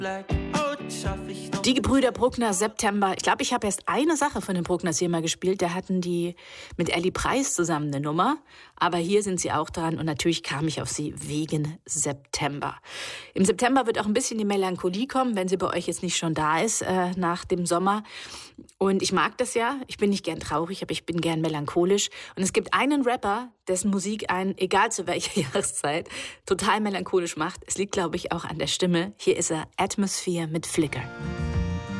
Die Gebrüder Bruckner, September. Ich glaube, ich habe erst eine Sache von den Bruckners hier mal gespielt. Da hatten die mit Elli Preis zusammen eine Nummer. Aber hier sind sie auch dran und natürlich kam ich auf sie wegen September. Im September wird auch ein bisschen die Melancholie kommen, wenn sie bei euch jetzt nicht schon da ist nach dem Sommer. Und ich mag das ja. Ich bin nicht gern traurig, aber ich bin gern melancholisch. Und es gibt einen Rapper, dessen Musik einen, egal zu welcher Jahreszeit, total melancholisch macht. Es liegt, glaube ich, auch an der Stimme. Hier ist er, Atmosphere mit Flicker.